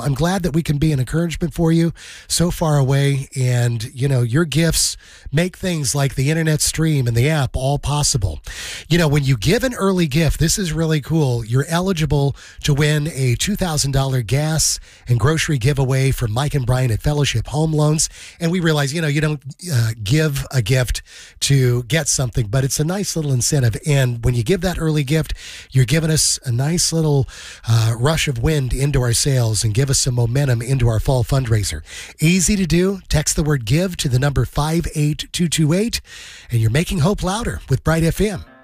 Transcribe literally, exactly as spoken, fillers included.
I'm glad that we can be an encouragement for you so far away. And, you know, your gifts make things like the internet stream and the app all possible. You know, when you give an early gift, this is really cool. You're eligible to win a two thousand dollars gas and grocery giveaway from Mike and Brian at Fellowship Home Loans. And we realize, you know, you don't uh, give a gift to get something, but it's a nice little incentive. And when you give that early gift, you're giving us a nice little uh, rush of wind into our sales and give us some momentum into our fall fundraiser. Easy to do. Text the word give to the number five eight two two eight, and you're making hope louder with Bright F M.